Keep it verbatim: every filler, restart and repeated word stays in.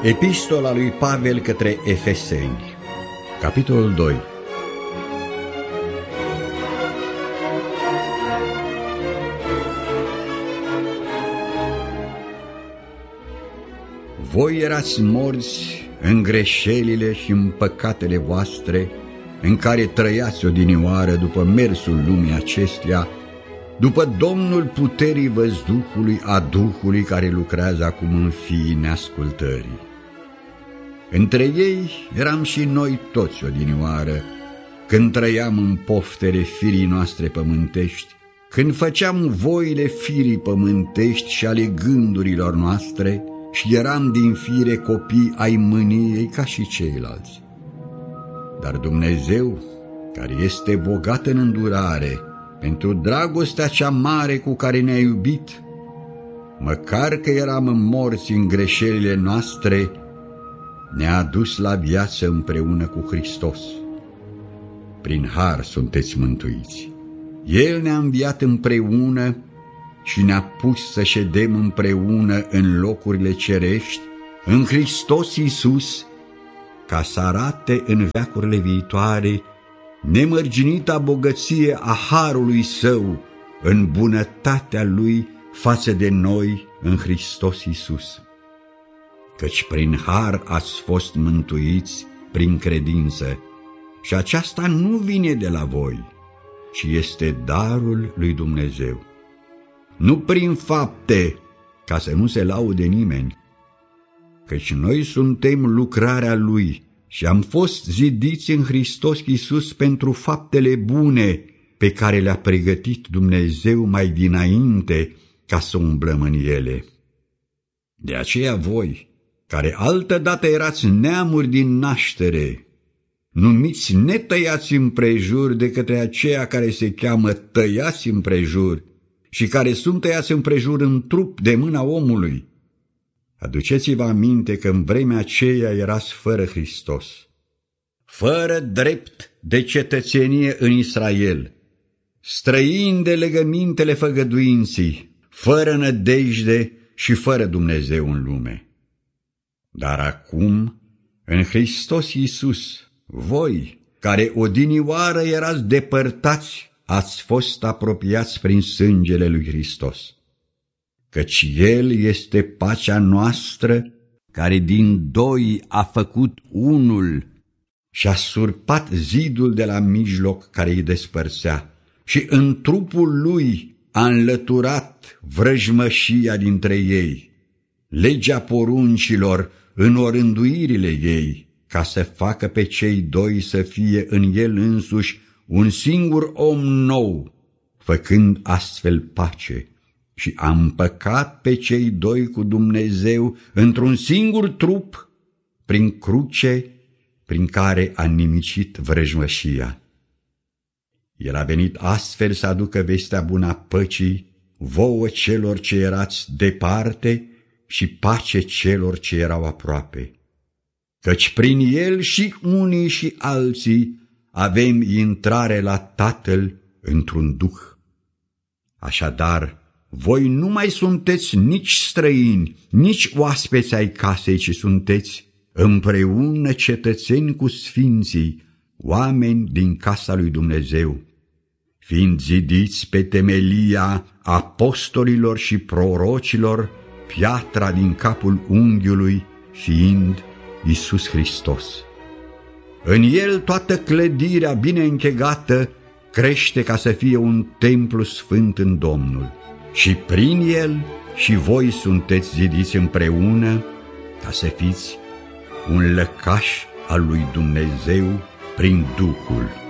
Epistola lui Pavel către Efeseni, capitolul doi. Voi erați morți în greșelile și în păcatele voastre, în care trăiați odinioară după mersul lumii acesteia, după domnul puterii văzduhului, a Duhului care lucrează acum în fiii neascultării. Între ei eram și noi toți odinioară, când trăiam în poftele firii noastre pământești, când făceam voile firii pământești și ale gândurilor noastre, și eram din fire copii ai mâniei ca și ceilalți. Dar Dumnezeu, care este bogat în îndurare, pentru dragostea cea mare cu care ne-a iubit, măcar că eram morți în greșelile noastre, ne-a adus la viață împreună cu Hristos. Prin har sunteți mântuiți. El ne-a înviat împreună și ne-a pus să ședem împreună în locurile cerești, în Hristos Iisus, ca să arate în veacurile viitoare nemărginita bogăție a harului Său în bunătatea Lui față de noi în Hristos Iisus. Căci prin har ați fost mântuiți prin credință, și aceasta nu vine de la voi, ci este darul lui Dumnezeu. Nu prin fapte, ca să nu se laude nimeni, căci noi suntem lucrarea Lui și am fost zidiți în Hristos Iisus pentru faptele bune pe care le-a pregătit Dumnezeu mai dinainte ca să umblăm în ele. De aceea voi, care altădată erați neamuri din naștere, numiți netăiați împrejur de către aceia care se cheamă tăiați împrejur și care sunt tăiați împrejur în trup de mâna omului. Aduceți-vă aminte că în vremea aceea erați fără Hristos, fără drept de cetățenie în Israel, străini de legămintele făgăduinții, fără nădejde și fără Dumnezeu în lume. Dar acum, în Hristos Iisus, voi, care odinioară erați depărtați, ați fost apropiați prin sângele lui Hristos. Căci El este pacea noastră, care din doi a făcut unul și a surpat zidul de la mijloc care îi despărțea și în trupul Lui a înlăturat vrăjmășia dintre ei, legea poruncilor în orânduirile ei, ca să facă pe cei doi să fie în El însuși un singur om nou, făcând astfel pace, și a împăcat pe cei doi cu Dumnezeu într-un singur trup, prin cruce, prin care a nimicit vrăjmășia. El a venit astfel să aducă vestea bună a păcii vouă celor ce erați departe și pace celor ce erau aproape. Căci prin El și unii și alții avem intrare la Tatăl într-un duh. Așadar, voi nu mai sunteți nici străini, nici oaspeți ai casei, ci sunteți împreună cetățeni cu sfinții, oameni din casa lui Dumnezeu, fiind zidiți pe temelia apostolilor și prorocilor, piatra din capul unghiului fiind Iisus Hristos. În El toată clădirea bine închegată crește ca să fie un templu sfânt în Domnul, și prin El și voi sunteți zidiți împreună ca să fiți un lăcaș al lui Dumnezeu prin Duhul.